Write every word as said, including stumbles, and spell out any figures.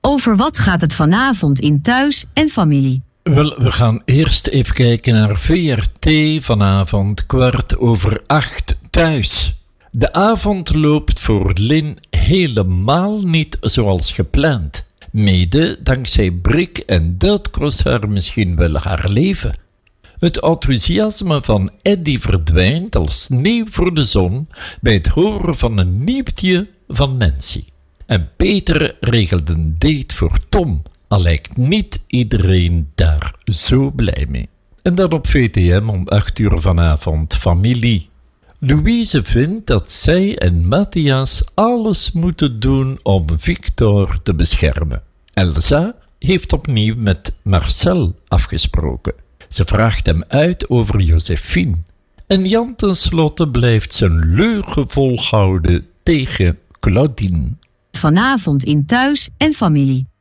Over wat gaat het vanavond in Thuis en Familie? Wel, we gaan eerst even kijken naar V R T vanavond kwart over acht thuis. De avond loopt voor Lin helemaal niet zoals gepland. Mede dankzij Brik en dat kost haar misschien wel haar leven. Het enthousiasme van Eddy verdwijnt als sneeuw voor de zon bij het horen van een nieuwtje van Nancy. En Peter regelt een date voor Tom, al lijkt niet iedereen daar zo blij mee. En dan op V T M om acht uur vanavond Familie. Louise vindt dat zij en Matthias alles moeten doen om Victor te beschermen. Elsa heeft opnieuw met Marcel afgesproken. Ze vraagt hem uit over Josephine. En Jan tenslotte blijft zijn leugen volhouden tegen Claudine. Vanavond in Thuis en Familie.